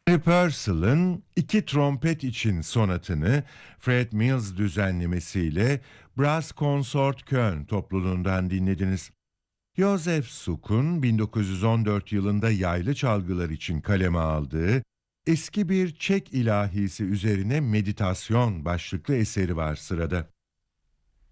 Harry Purcell'ın iki trompet için sonatını Fred Mills düzenlemesiyle Brass Consort Köln topluluğundan dinlediniz. Josef Suk'un 1914 yılında yaylı çalgılar için kaleme aldığı eski bir Çek ilahisi üzerine meditasyon başlıklı eseri var sırada.